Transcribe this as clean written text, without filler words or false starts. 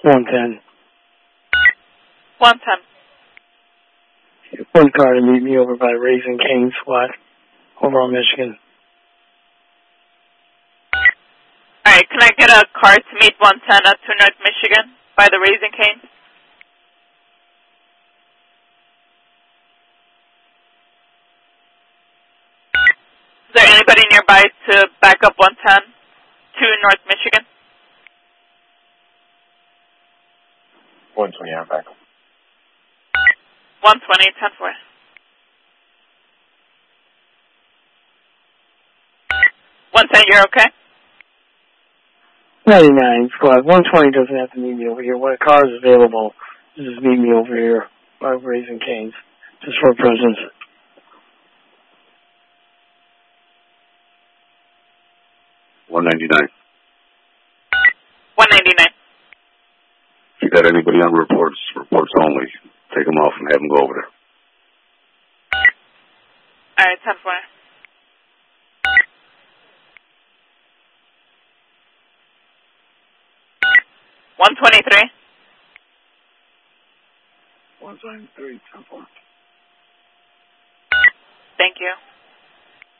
110. 110. One car to meet me over by Raising Cane Squad, over on Michigan. Alright, can I get a car to meet 110 at 2 North Michigan by the Raising Cane? Is there anybody nearby to back up 110 to North Michigan? 120, I'm back. 120, 10-4. 110, you're okay? 99, squad. 120 doesn't have to meet me over here. When a car is available, just meet me over here by Raising Canes, just for a presence. 199. 199. If you got anybody on reports only, take them off and have them go over there. Alright, 10-4. 123. 123, 10-4. Thank you.